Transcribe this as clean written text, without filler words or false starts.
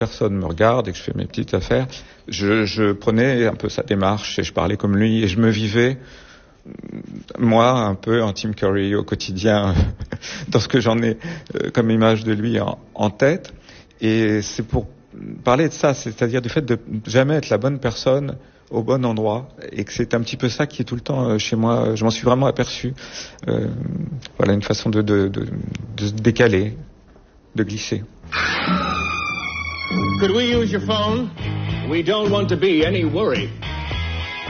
personne me regarde et que je fais mes petites affaires, je prenais un peu sa démarche et je parlais comme lui et je me vivais, moi, un peu en Tim Curry au quotidien, dans ce que j'en ai comme image de lui en tête. Et c'est pour parler de ça, c'est-à-dire du fait de jamais être la bonne personne au bon endroit, et que c'est un petit peu ça qui est tout le temps chez moi. Je m'en suis vraiment aperçu. Voilà une façon de se décaler, de glisser. Could we use your phone? We don't want to be any worry.